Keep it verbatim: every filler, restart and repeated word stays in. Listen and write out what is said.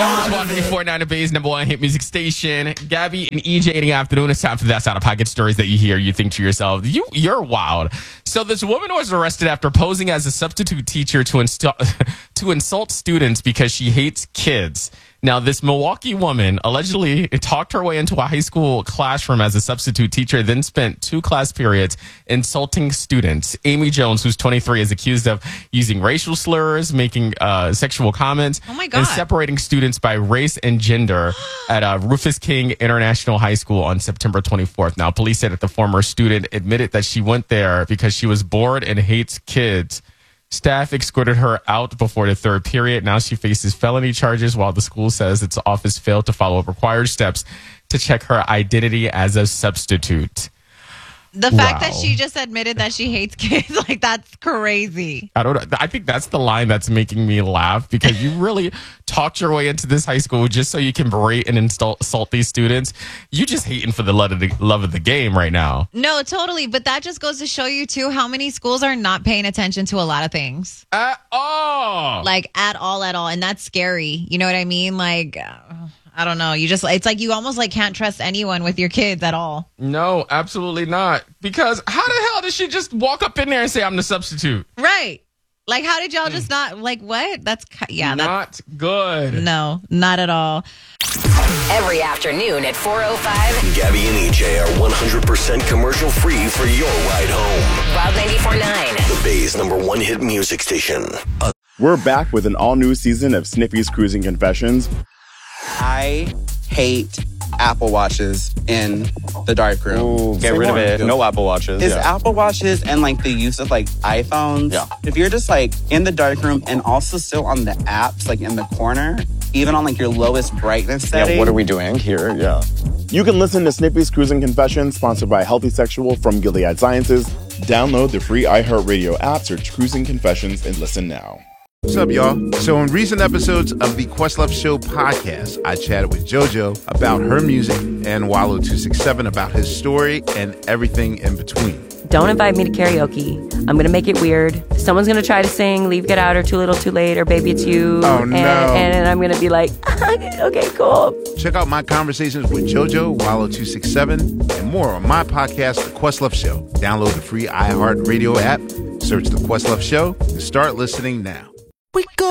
Yo, it's one ninety-four point nine The Bay's number one hit music station. Gabby and E J in the afternoon. It's time for That's Out of Pocket stories that you hear. You think to yourself, you, you're wild. So this woman was arrested after posing as a substitute teacher to, insta- to insult students because she hates kids. Now, this Milwaukee woman allegedly talked her way into a high school classroom as a substitute teacher, then spent two class periods insulting students. Amy Jones, who's twenty-three, is accused of using racial slurs, making uh, sexual comments, oh my God. and separating students by race and gender at uh, Rufus King International High School on September twenty-fourth. Now, police said that the former student admitted that she went there because she was bored and hates kids. Staff escorted her out before the third period. Now she faces felony charges while the school says its office failed to follow required steps to check her identity as a substitute. The fact Wow. that she just admitted that she hates kids, like, that's crazy. I don't know. I think that's the line that's making me laugh because you really talked your way into this high school just so you can berate and insult, insult these students. You just hating for the love of the, love of the game right now. No, totally. But that just goes to show you, too, how many schools are not paying attention to a lot of things. At all. Like, at all, at all. And that's scary. You know what I mean? Like, uh, I don't know. You just, it's like you almost like can't trust anyone with your kids at all. No, absolutely not. Because how the hell did she just walk up in there and say, I'm the substitute? Right. Like, how did y'all just not, like, what? That's, yeah. Not that's, good. No, not at all. Every afternoon at four oh five, Gabby and E J are one hundred percent commercial free for your ride home. Wild ninety-four point nine. The Bay's number one hit music station. Uh, We're back with an all-new season of Snippy's Cruising Confessions. I hate Apple Watches in the darkroom. Ooh, get rid of it. No Apple Watches. Is yeah. Apple Watches and like the use of like iPhones. Yeah. If you're just like in the darkroom and also still on the apps, like in the corner, even on like your lowest brightness setting. Yeah, what are we doing here? Yeah. You can listen to Snippy's Cruising Confessions, sponsored by Healthy Sexual from Gilead Sciences. Download the free iHeartRadio app, search Cruising Confessions, and listen now. What's up, y'all? So in recent episodes of the Questlove Show podcast, I chatted with JoJo about her music and Wallow two sixty-seven about his story and everything in between. Don't invite me to karaoke. I'm going to make it weird. Someone's going to try to sing Leave, Get Out, or Too Little, Too Late, or Baby It's You. Oh, no. And, and I'm going to be like, okay, cool. Check out my conversations with JoJo, Wallow two sixty-seven, and more on my podcast, The Questlove Show. Download the free iHeartRadio app, search The Questlove Show, and start listening now. We go